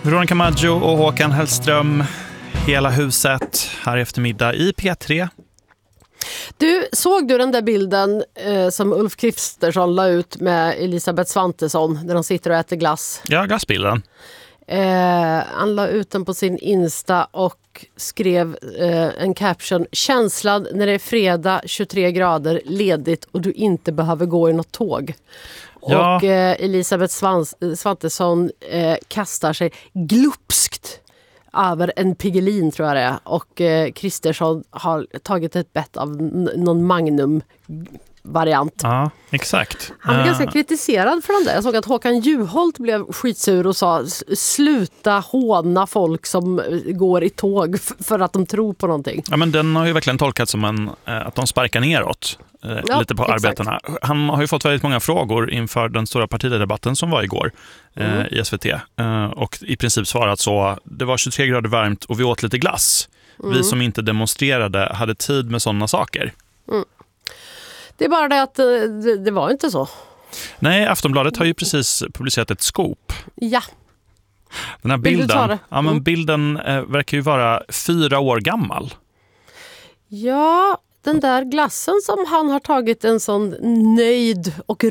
Veronica Maggio och Håkan Hellström, hela huset här i eftermiddag i P3. Såg du den där bilden som Ulf Kristersson la ut med Elisabeth Svantesson där de sitter och äter glass? Ja, glassbilden. Han la ut den på sin Insta och skrev en caption: känslan när det är fredag, 23 grader, ledigt och du inte behöver gå i något tåg. Ja. Och Elisabeth Svantesson kastar sig glupskt över en Piggelin, tror jag det är. Och Kristersson har tagit ett bett av någon Magnum-variant. Ja, exakt. Han blev ganska kritiserad för den där. Jag såg att Håkan Juholt blev skitsur och sa: sluta håna folk som går i tåg för att de tror på någonting. Ja, men den har ju verkligen tolkats som att de sparkar neråt lite på exakt. arbetarna. Han har ju fått väldigt många frågor inför den stora partiledardebatten som var igår i SVT. Och i princip svarat så: det var 23 grader varmt och vi åt lite glass. Vi som inte demonstrerade hade tid med sådana saker. Det är bara det att det var inte så. Nej, Aftonbladet har ju precis publicerat ett scoop. Ja. Den här Vill du ta bilden, det? ja, men bilden verkar ju vara 4 år gammal. Ja, den där glassen som han har tagit en sån nöjd och